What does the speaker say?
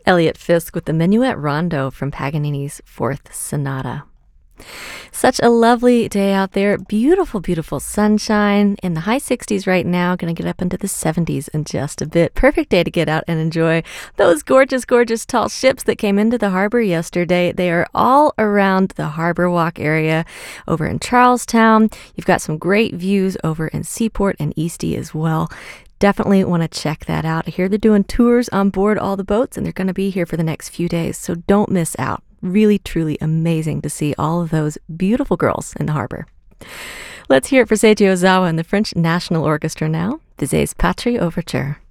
Elliot Fisk with the Minuet Rondo from Paganini's Fourth Sonata. Such a lovely day out there. Beautiful, beautiful sunshine in the high 60s right now. Going to get up into the 70s in just a bit. Perfect day to get out and enjoy those gorgeous, gorgeous tall ships that came into the harbor yesterday. They are all around the Harbor Walk area over in Charlestown. You've got some great views over in Seaport and Eastie as well. Definitely want to check that out. I hear they're doing tours on board all the boats, and they're going to be here for the next few days, so don't miss out. Really, truly amazing to see all of those beautiful girls in the harbor. Let's hear it for Seiji Ozawa and the French National Orchestra now, Bizet's Patrie Overture.